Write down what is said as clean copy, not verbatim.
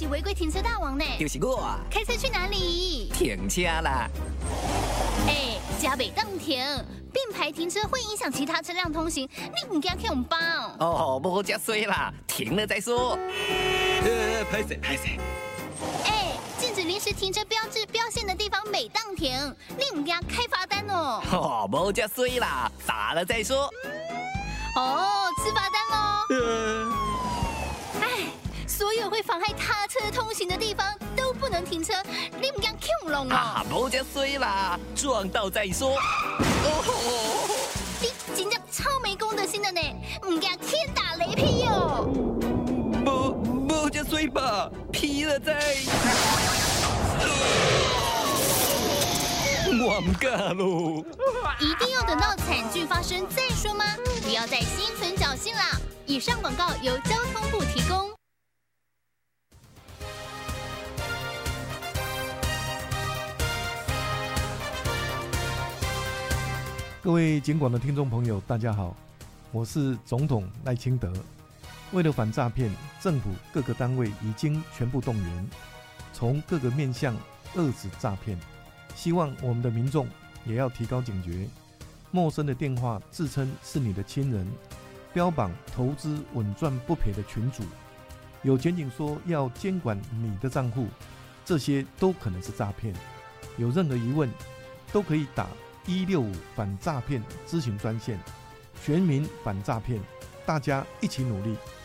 是违规停车大王呢。 就是我啊！ 开车去哪里？ 停车啦！ 加北当停，并排停车会影响其他车辆通行，你唔惊去红包？ 哦，无这衰啦，停了再说。拍谁？ 禁止临时停车标志标线的地方每当停，你唔惊开罚单哦？ 哦，无这衰啦，打了再说。 哦，吃罚单喽。所有会妨害他车通行的地方都不能停车，你唔惊恐龙哦？ 无这衰啦，撞到再说。 你真正超没公德心的呢，唔惊天打雷劈哦？ 无这衰吧，劈了再。我唔敢咯。 一定要等到惨剧发生再说吗？不要再心存侥幸啦！以上广告由交通部提供。 各位警广的听众朋友，大家好，我是总统赖清德。为了反诈骗，政府各个单位已经全部动员，从各个面向遏止诈骗。希望我们的民众也要提高警觉，陌生的电话自称是你的亲人，标榜投资稳赚不赔的群组，有检警说要监管你的账户，这些都可能是诈骗。有任何疑问，都可以打165反诈骗咨询专线，全民反诈骗，大家一起努力。